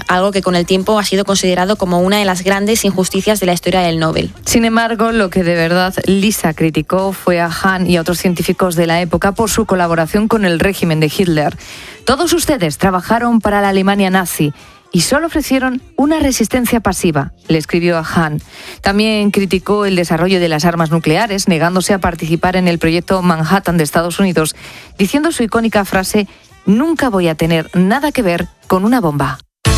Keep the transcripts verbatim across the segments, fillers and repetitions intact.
algo que con el tiempo ha sido considerado como una de las grandes injusticias de la historia del Nobel. Sin embargo, lo que de verdad Lisa criticó fue a Hahn y a otros científicos de la época por su colaboración con el régimen de Hitler. Todos ustedes trabajaron para la Alemania nazi y solo ofrecieron una resistencia pasiva, le escribió a Hahn. También criticó el desarrollo de las armas nucleares, negándose a participar en el proyecto Manhattan de Estados Unidos, diciendo su icónica frase: «Nunca voy a tener nada que ver con una bomba».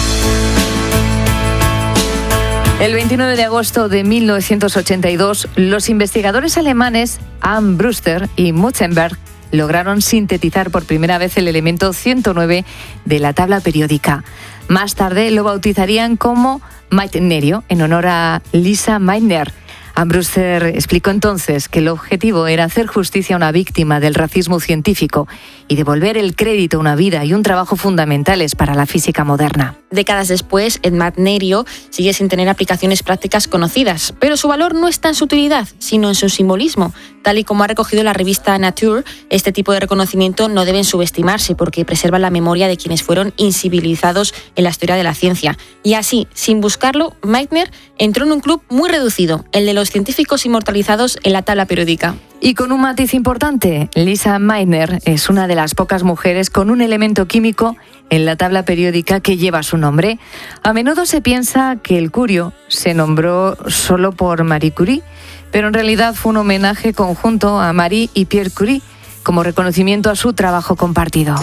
El veintinueve de agosto de mil novecientos ochenta y dos, los investigadores alemanes Anne Brewster y Mutzenberg lograron sintetizar por primera vez el elemento ciento nueve de la tabla periódica. Más tarde lo bautizarían como meitnerio, en honor a Lisa Meitner. Anne Brewster explicó entonces que el objetivo era hacer justicia a una víctima del racismo científico y devolver el crédito a una vida y un trabajo fundamentales para la física moderna. Décadas después, el meitnerio sigue sin tener aplicaciones prácticas conocidas, pero su valor no está en su utilidad, sino en su simbolismo. Tal y como ha recogido la revista Nature, este tipo de reconocimiento no deben subestimarse porque preservan la memoria de quienes fueron invisibilizados en la historia de la ciencia. Y así, sin buscarlo, Meitner entró en un club muy reducido, el de los científicos inmortalizados en la tabla periódica. Y con un matiz importante, Lisa Meitner es una de las pocas mujeres con un elemento químico en la tabla periódica que lleva su nombre. A menudo se piensa que el curio se nombró solo por Marie Curie, pero en realidad fue un homenaje conjunto a Marie y Pierre Curie, como reconocimiento a su trabajo compartido.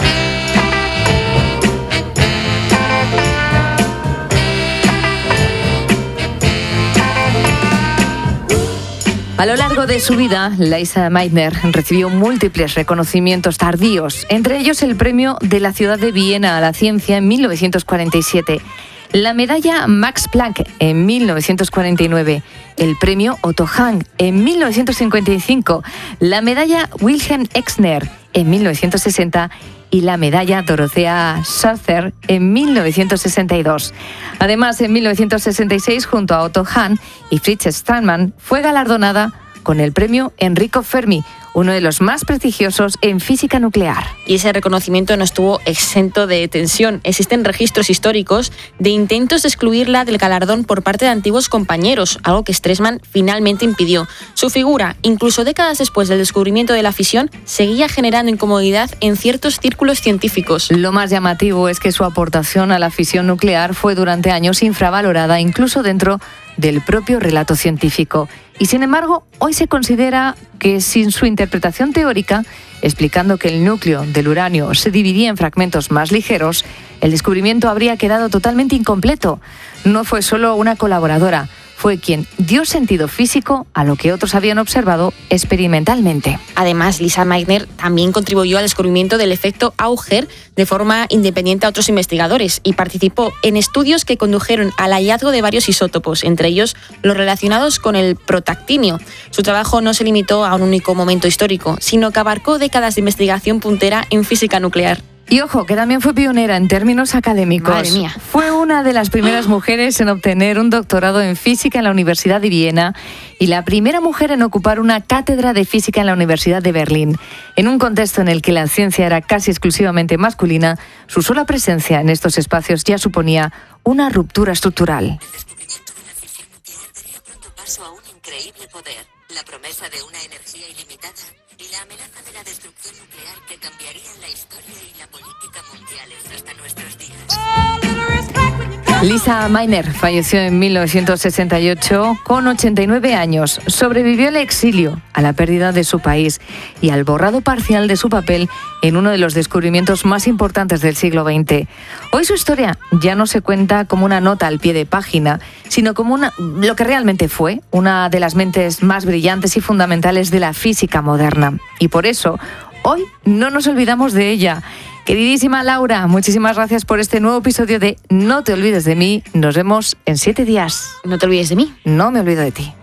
A lo largo de su vida, Lisa Meitner recibió múltiples reconocimientos tardíos, entre ellos el premio de la ciudad de Viena a la ciencia en mil novecientos cuarenta y siete, la medalla Max Planck en mil novecientos cuarenta y nueve, el premio Otto Hahn en mil novecientos cincuenta y cinco, la medalla Wilhelm Exner en mil novecientos sesenta y la medalla Dorothea Salzer en mil novecientos sesenta y dos. Además, en mil novecientos sesenta y seis, junto a Otto Hahn y Fritz Strassmann, fue galardonada con el premio Enrico Fermi, uno de los más prestigiosos en física nuclear. Y ese reconocimiento no estuvo exento de tensión. Existen registros históricos de intentos de excluirla del galardón por parte de antiguos compañeros, algo que Strassmann finalmente impidió. Su figura, incluso décadas después del descubrimiento de la fisión, seguía generando incomodidad en ciertos círculos científicos. Lo más llamativo es que su aportación a la fisión nuclear fue durante años infravalorada, incluso dentro del propio relato científico. Y sin embargo, hoy se considera que sin su interpretación teórica, explicando que el núcleo del uranio se dividía en fragmentos más ligeros, el descubrimiento habría quedado totalmente incompleto. No fue solo una colaboradora, fue quien dio sentido físico a lo que otros habían observado experimentalmente. Además, Lisa Meitner también contribuyó al descubrimiento del efecto Auger de forma independiente a otros investigadores y participó en estudios que condujeron al hallazgo de varios isótopos, entre ellos los relacionados con el protactinio. Su trabajo no se limitó a un único momento histórico, sino que abarcó décadas de investigación puntera en física nuclear. Y ojo, que también fue pionera en términos académicos. Madre mía. Fue una de las primeras mujeres en obtener un doctorado en física en la Universidad de Viena y la primera mujer en ocupar una cátedra de física en la Universidad de Berlín. En un contexto en el que la ciencia era casi exclusivamente masculina, su sola presencia en estos espacios ya suponía una ruptura estructural. El descubrimiento de la fisión nuclear daría pronto paso a un increíble poder, la promesa de una energía ilimitada y la amenaza de la destrucción nuclear que cambiarían la historia y la política mundiales hasta nuestros días. Lisa Meitner falleció en mil novecientos sesenta y ocho con ochenta y nueve años. Sobrevivió al exilio, a la pérdida de su país y al borrado parcial de su papel en uno de los descubrimientos más importantes del siglo veinte. Hoy su historia ya no se cuenta como una nota al pie de página, sino como una, lo que realmente fue, una de las mentes más brillantes y fundamentales de la física moderna. Y por eso, hoy no nos olvidamos de ella. Queridísima Laura, muchísimas gracias por este nuevo episodio de No te olvides de mí. Nos vemos en siete días. No te olvides de mí. No me olvido de ti.